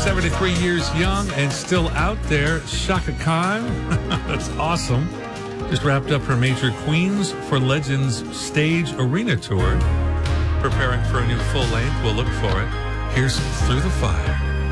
73 years young and still out there. Chaka Khan, that's awesome. Just wrapped up her major Queens for Legends stage arena tour. Preparing for a new full length. We'll look for it. Here's Through the Fire.